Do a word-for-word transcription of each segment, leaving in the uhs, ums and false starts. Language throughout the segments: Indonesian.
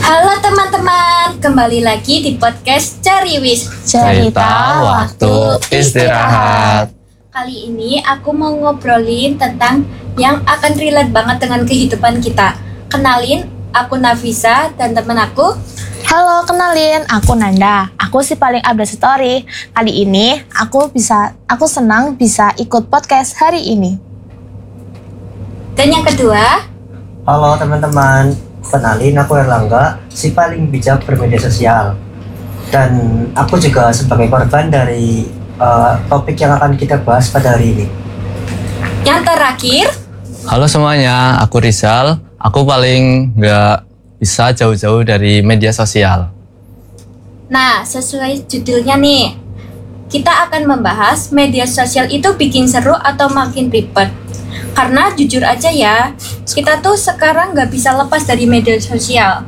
Halo teman-teman, kembali lagi di podcast Cariwis, Cerita Waktu Istirahat. Kali ini aku mau ngobrolin tentang yang akan relate banget dengan kehidupan kita. Kenalin, aku Nafisa dan teman aku. Halo, kenalin, aku Nanda. Aku si paling update story. Kali ini aku bisa, aku senang bisa ikut podcast hari ini. Dan yang kedua, halo teman-teman, kenalin aku Erlangga, si paling bijak bermedia sosial. Dan aku juga sebagai korban dari uh, topik yang akan kita bahas pada hari ini. Yang terakhir, halo semuanya, aku Rizal. Aku paling nggak bisa jauh-jauh dari media sosial. Nah, sesuai judulnya nih, kita akan membahas media sosial itu bikin seru atau makin ribet. Karena jujur aja ya, kita tuh sekarang nggak bisa lepas dari media sosial.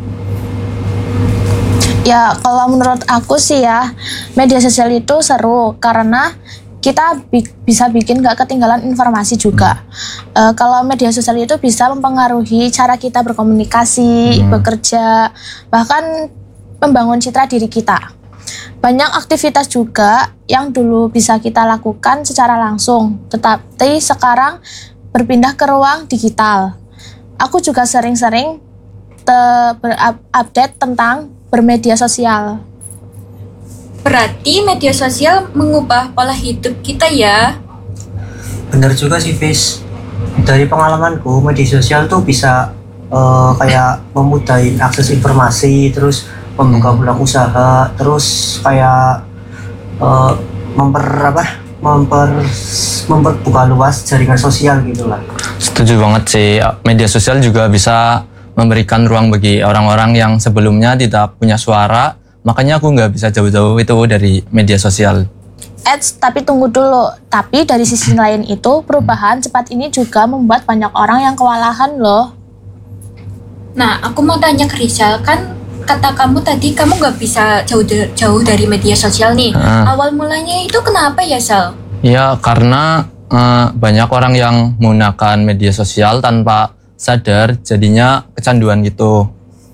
Ya, kalau menurut aku sih ya, media sosial itu seru karena kita bi- bisa bikin gak ketinggalan informasi juga. Hmm. E, kalau media sosial itu bisa mempengaruhi cara kita berkomunikasi, hmm. bekerja, bahkan membangun citra diri kita. Banyak aktivitas juga yang dulu bisa kita lakukan secara langsung, tetapi sekarang berpindah ke ruang digital. Aku juga sering-sering te- berupdate tentang bermedia sosial. Berarti media sosial mengubah pola hidup kita ya? Bener juga sih, Fis. Dari pengalamanku, media sosial tuh bisa uh, kayak memudahin akses informasi, terus membuka peluang usaha, terus kayak uh, memper apa memper memperbuka luas jaringan sosial gitulah. Setuju banget sih, media sosial juga bisa memberikan ruang bagi orang-orang yang sebelumnya tidak punya suara, makanya aku nggak bisa jauh-jauh itu dari media sosial. Eits, tapi tunggu dulu. Tapi dari sisi lain itu, perubahan cepat ini juga membuat banyak orang yang kewalahan loh. Nah, aku mau tanya ke Rizal, kan kata kamu tadi kamu gak bisa jauh jauh dari media sosial nih. Hmm. Awal mulanya itu kenapa ya, Sal? Ya, karena uh, banyak orang yang menggunakan media sosial tanpa sadar, jadinya kecanduan gitu.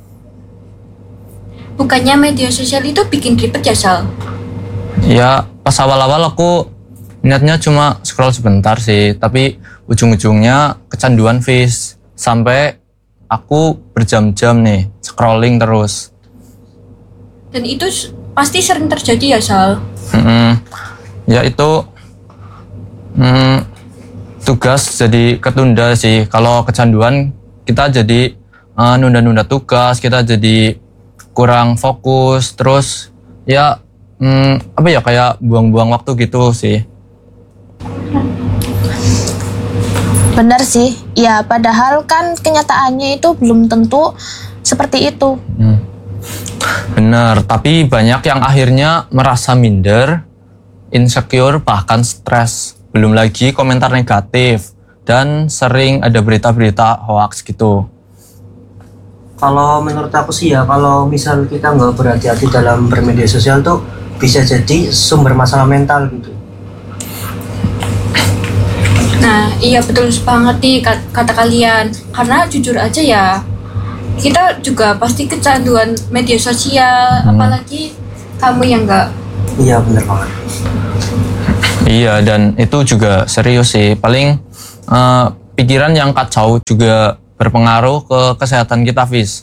Bukannya media sosial itu bikin ribet ya, Sal? Ya, pas awal-awal aku niatnya cuma scroll sebentar sih, tapi ujung-ujungnya kecanduan Fis. Sampai aku berjam-jam nih scrolling terus. Dan itu pasti sering terjadi ya, Sal? Mm-mm. Ya itu mm, tugas jadi ketunda sih. Kalau kecanduan kita jadi uh, nunda-nunda tugas, kita jadi kurang fokus, terus ya mm, apa ya kayak buang-buang waktu gitu sih. Benar sih, ya padahal kan kenyataannya itu belum tentu seperti itu. Hmm. Benar, tapi banyak yang akhirnya merasa minder, insecure, bahkan stres. Belum lagi komentar negatif, dan sering ada berita-berita hoax gitu. Kalau menurut aku sih ya, kalau misal kita nggak berhati-hati dalam bermedia sosial tuh bisa jadi sumber masalah mental gitu. Nah, iya betul banget nih kata kalian. Karena jujur aja ya, kita juga pasti kecanduan media sosial, hmm. apalagi kamu yang enggak. Iya, benar banget. Iya, dan itu juga serius sih. Paling uh, pikiran yang kacau juga berpengaruh ke kesehatan kita, Fis.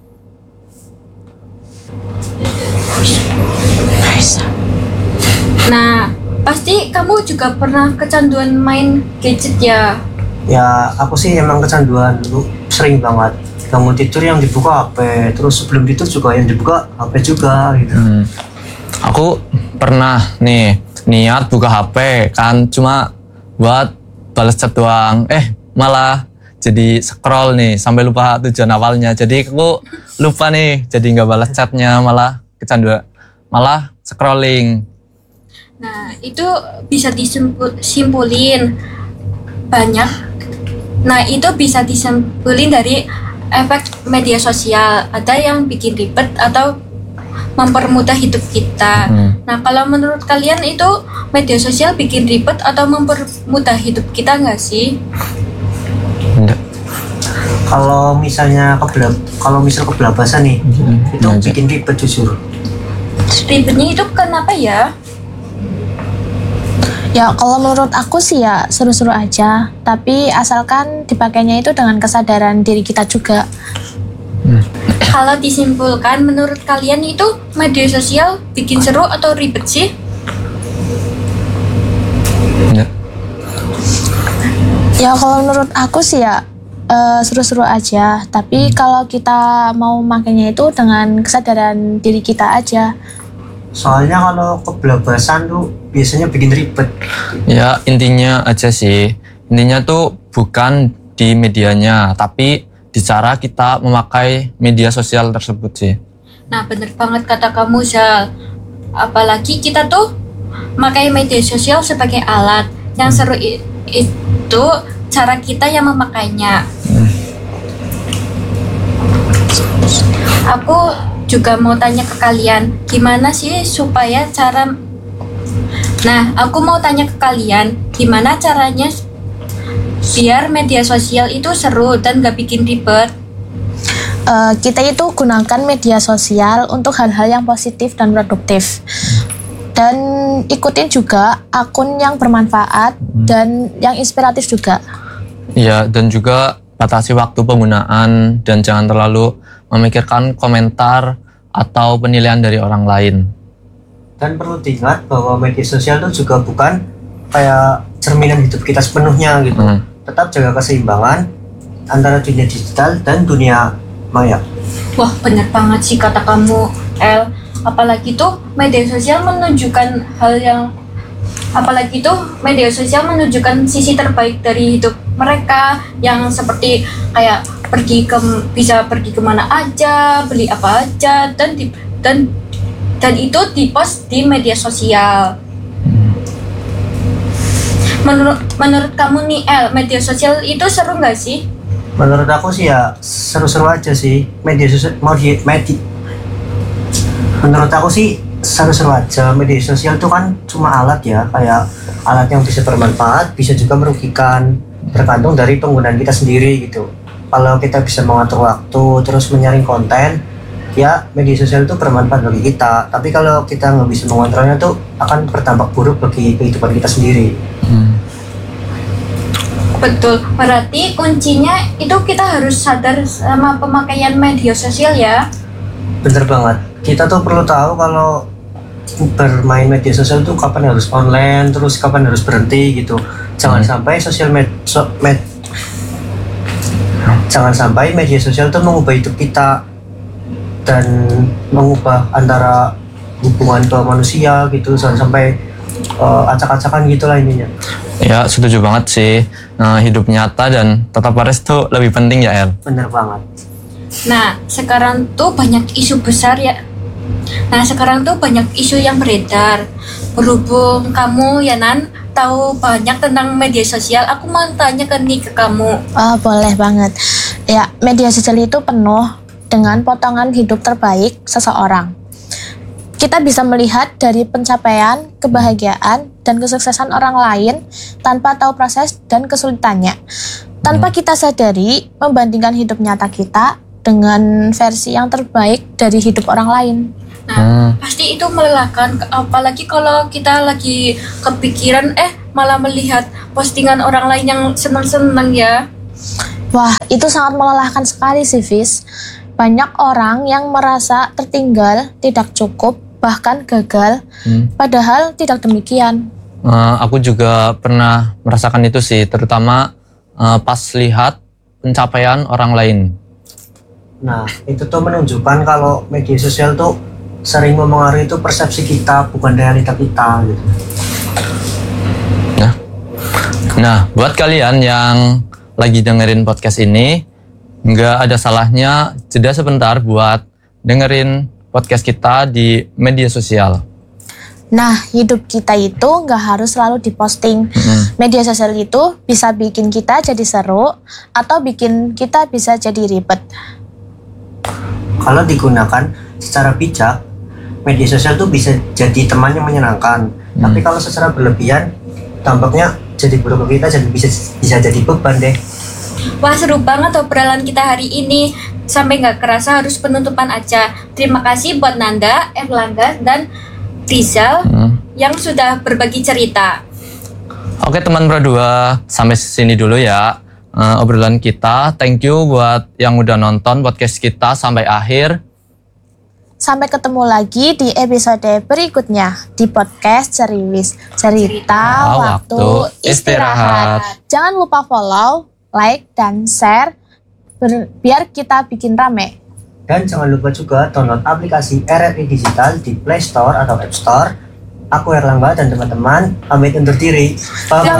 Nah, pasti kamu juga pernah kecanduan main gadget ya? Ya, aku sih emang kecanduan, sering banget. Bangun tidur yang dibuka H P, terus sebelum tidur juga yang dibuka H P juga gitu. Hmm. Aku pernah nih niat buka H P kan cuma buat balas chat doang. Eh, malah jadi scroll nih sampai lupa tujuan awalnya. Jadi aku lupa nih, jadi nggak balas chatnya, malah kecanduan, malah scrolling. Nah, itu bisa disimpulin banyak. Nah, itu bisa disimpulin dari efek media sosial. Ada yang bikin ribet atau mempermudah hidup kita. Hmm. Nah, kalau menurut kalian itu media sosial bikin ribet atau mempermudah hidup kita nggak sih? Kalau misalnya kebelab, kalau misal kebelabasan nih, Hmm, itu aja. bikin ribet jujur. Ribetnya itu kenapa ya? Ya kalau menurut aku sih ya seru-seru aja, tapi asalkan dipakainya itu dengan kesadaran diri kita juga. Kalau disimpulkan, menurut kalian itu media sosial bikin seru atau ribet sih? Ya. Ya kalau menurut aku sih ya eh, seru-seru aja, tapi kalau kita mau makainya itu dengan kesadaran diri kita aja. Soalnya kalau kebelabasan tuh biasanya bikin ribet. Ya intinya aja sih, intinya tuh bukan di medianya, tapi di cara kita memakai media sosial tersebut sih. Nah, bener banget kata kamu, Zal. Apalagi kita tuh pakai media sosial sebagai alat. Yang seru i- itu cara kita yang memakainya. Aku juga mau tanya ke kalian, gimana sih supaya cara Nah, aku mau tanya ke kalian, gimana caranya biar media sosial itu seru dan gak bikin ribet? Eh, kita itu gunakan media sosial untuk hal-hal yang positif dan produktif. Dan ikutin juga akun yang bermanfaat dan yang inspiratif juga. Ya, dan juga batasi waktu penggunaan dan jangan terlalu memikirkan komentar atau penilaian dari orang lain. Dan perlu diingat bahwa media sosial itu juga bukan kayak cerminan hidup kita sepenuhnya gitu. Hmm. Tetap jaga keseimbangan antara dunia digital dan dunia maya. Wah, bener banget sih kata kamu, El. Apalagi tuh media sosial menunjukkan hal yang apalagi tuh media sosial menunjukkan sisi terbaik dari hidup mereka yang seperti kayak pergi ke bisa pergi kemana aja, beli apa aja, dan di, dan dan itu dipost di media sosial. Menurut menurut kamu nih, El, media sosial itu seru nggak sih? Menurut aku sih ya seru-seru aja sih media sosial. Mau di media menurut aku sih seru-seru aja. Media sosial itu kan cuma alat ya, kayak alat yang bisa bermanfaat bisa juga merugikan, tergantung dari penggunaan kita sendiri gitu. Kalau kita bisa mengatur waktu terus menyaring konten, ya media sosial itu bermanfaat bagi kita. Tapi kalau kita nggak bisa mengontrolnya tuh akan berdampak buruk bagi kehidupan kita sendiri. Hmm. Betul, berarti kuncinya itu kita harus sadar sama pemakaian media sosial ya. Bener banget. Kita tuh perlu tahu kalau bermain media sosial tuh kapan harus online, terus kapan harus berhenti gitu. Jangan Hmm. sampai sosial med, so, med jangan sampai media sosial tuh mengubah hidup kita dan mengubah antara hubungan ke manusia gitu. Jangan sampai uh, acak-acakan gitulah intinya. Ya setuju banget sih. Nah, hidup nyata dan tetap waras tuh lebih penting ya El. Bener banget. Nah, sekarang tuh banyak isu besar ya. Nah, sekarang tuh banyak isu yang beredar. Berhubung kamu ya Nan tahu banyak tentang media sosial, aku mau tanya ke nih ke kamu. Ah, boleh banget. Ya, media sosial itu penuh dengan potongan hidup terbaik seseorang. Kita bisa melihat dari pencapaian, kebahagiaan, dan kesuksesan orang lain tanpa tahu proses dan kesulitannya. Tanpa kita sadari, membandingkan hidup nyata kita dengan versi yang terbaik dari hidup orang lain. Nah, Hmm. pasti itu melelahkan, apalagi kalau kita lagi kepikiran eh malah melihat postingan orang lain yang senang-senang ya. Wah, itu sangat melelahkan sekali sih, Fis. Banyak orang yang merasa tertinggal, tidak cukup, bahkan gagal, Hmm. padahal tidak demikian. Uh, aku juga pernah merasakan itu sih, terutama uh, pas lihat pencapaian orang lain. Nah, itu tuh menunjukkan kalau media sosial tuh sering mempengaruhi itu persepsi kita, bukan realita kita gitu. Nah, nah buat kalian yang lagi dengerin podcast ini, nggak ada salahnya jeda sebentar buat dengerin podcast kita di media sosial. Nah, hidup kita itu nggak harus selalu diposting. Mm-mm. Media sosial itu bisa bikin kita jadi seru atau bikin kita bisa jadi ribet. Kalau digunakan secara bijak, media sosial tuh bisa jadi teman yang menyenangkan. Hmm. Tapi kalau secara berlebihan, dampaknya jadi buruk ke kita, jadi bisa bisa jadi beban deh. Wah seru banget obrolan kita hari ini. Sampai nggak kerasa harus penutupan aja. Terima kasih buat Nanda, Erlangga, dan Rizal Hmm. yang sudah berbagi cerita. Oke teman berdua, sampai sini dulu ya uh, obrolan kita. Thank you buat yang udah nonton podcast kita sampai akhir. Sampai ketemu lagi di episode berikutnya di podcast Ceriwis, cerita waktu waktu istirahat. istirahat. Jangan lupa follow, like, dan share ber- biar kita bikin rame. Dan jangan lupa juga download aplikasi R R I Digital di Play Store atau App Store. Aku Erlangga dan teman-teman pamit undur diri. Bye.